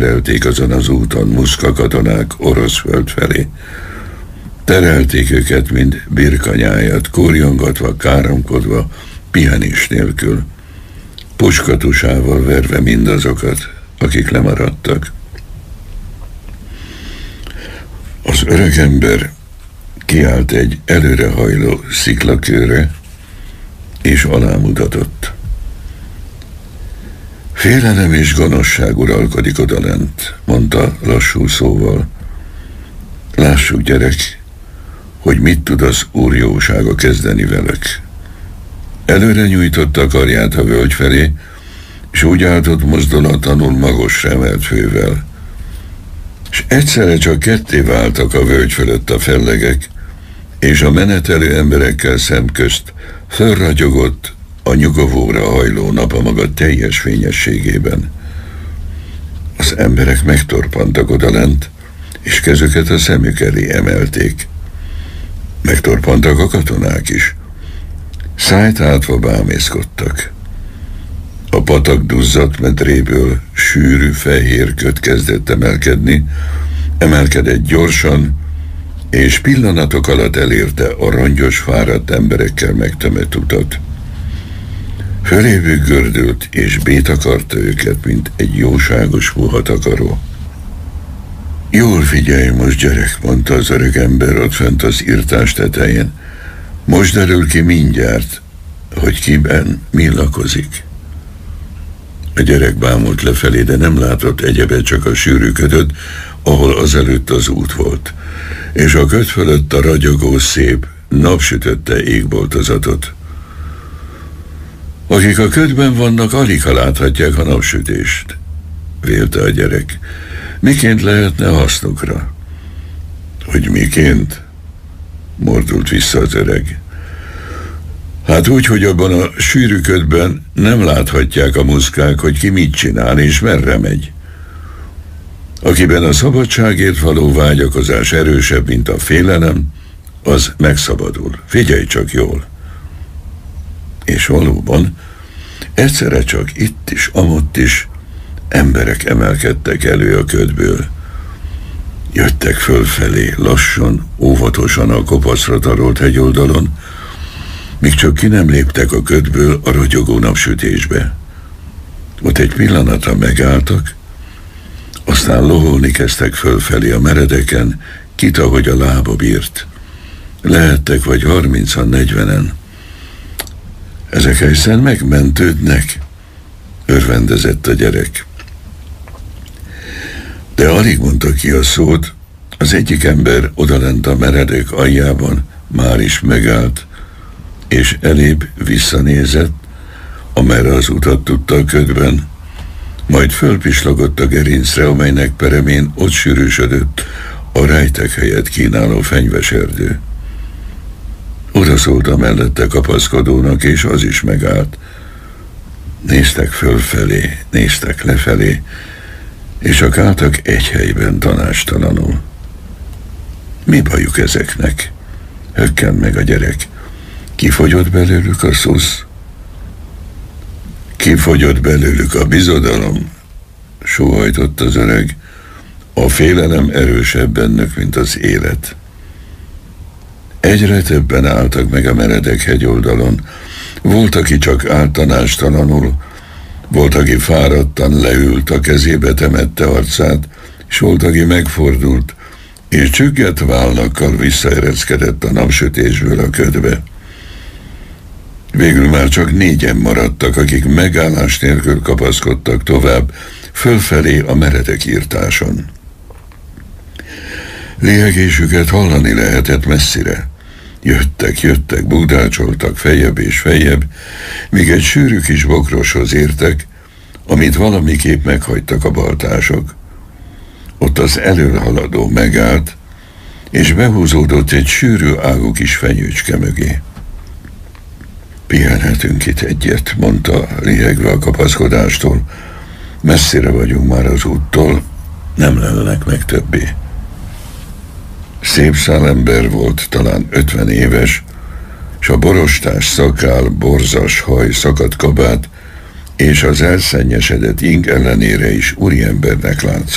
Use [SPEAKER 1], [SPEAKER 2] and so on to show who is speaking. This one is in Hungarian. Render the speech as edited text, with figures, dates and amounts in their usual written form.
[SPEAKER 1] terelték azon az úton muszka katonák orosz föld felé. Terelték őket, mint birkanyájat, kórjongatva, káromkodva, pihenés nélkül, puskatusával verve mindazokat, akik lemaradtak. Az öregember kiállt egy előrehajló sziklakőre, és alámutatott. Félelem és gonoszság uralkodik odalent, mondta lassú szóval. Lássuk, gyerek, hogy mit tud az Úr jósága kezdeni velük. Előre nyújtotta a karját a völgy felé, és úgy álltott mozdulatlanul magasra emelt fővel. És egyszerre csak ketté váltak a völgy fölött a fellegek, és a menetelő emberekkel szemközt fölragyogott a nyugovóra hajló nap a maga teljes fényességében. Az emberek megtorpantak odalent, és kezüket a szemük elé emelték. Megtorpantak a katonák is. Szájt átva bámészkodtak. A patak duzzadt medréből sűrű fehér köd kezdett emelkedett gyorsan, és pillanatok alatt elérte a rongyos, fáradt emberekkel megtömött utat. Fölévük gördült, és bétakarta őket, mint egy jóságos puhatakaró. Jól figyelj most, gyerek, mondta az öreg ember ott fent az irtás tetején. Most derül ki mindjárt, hogy kiben mi lakozik. A gyerek bámult lefelé, de nem látott egyebet, csak a sűrű ködöt, ahol azelőtt az út volt, és a köd fölött a ragyogó szép, napsütötte égboltozatot. Akik a ködben vannak, alig ha láthatják a napsütést, vélte a gyerek. Miként lehetne hasznukra? Hogy miként? Mordult vissza az öreg. Hát úgy, hogy abban a sűrű ködben nem láthatják a muszkák, hogy ki mit csinál és merre megy. Akiben a szabadságért való vágyakozás erősebb, mint a félelem, az megszabadul. Figyelj csak jól! És valóban, egyszerre csak itt is, amott is emberek emelkedtek elő a ködből. Jöttek fölfelé, lassan, óvatosan a kopaszra tarolt hegyoldalon, míg csak ki nem léptek a ködből a ragyogó napsütésbe. Ott egy pillanatra megálltak, aztán loholni kezdtek fölfelé a meredeken, kit, ahogy a lába bírt. Lehettek vagy 30-an, 40-en. Ezek egyszer megmentődnek, örvendezett a gyerek. De alig mondta ki a szót, az egyik ember odalent a meredek aljában már is megállt, és elébb visszanézett, amerre az utat tudta a ködben, majd fölpislogott a gerincre, amelynek peremén ott sűrűsödött a rejtek helyet kínáló fenyves erdő. Odaszólt a mellette kapaszkodónak, és az is megállt. Néztek fölfelé, néztek lefelé, és álltak egy helyben tanástalanul. Mi bajuk ezeknek? Hökkent meg a gyerek. Kifogyott belőlük a szusz? Kifogyott belőlük a bizodalom? Sóhajtott az öreg. A félelem erősebb bennük, mint az élet. Egyre többen álltak meg a meredek hegyoldalon. Volt, aki csak állt tanástalanul, volt, aki fáradtan leült, a kezébe temette arcát, és volt, aki megfordult, és csüggett vállakkal visszaereszkedett a napsütésből a ködbe. Végül már csak 4-en maradtak, akik megállás nélkül kapaszkodtak tovább, fölfelé a meredek írtáson. Lélegésüket hallani lehetett messzire. Jöttek, bugdácsoltak feljebb és feljebb, míg egy sűrű kis bokroshoz értek, amit valamiképp meghagytak a baltások. Ott az előhaladó megállt, és behúzódott egy sűrű ágú kis fenyőcske mögé. Pihenhetünk itt egyet, mondta, lihegve a kapaszkodástól. Messzire vagyunk már az úttól, nem lelnek meg többé. Szép szálember volt, talán 50 éves, s a borostás szakál, borzas haj, szakadt kabát, és az elszennyesedett ing ellenére is úriembernek látszott.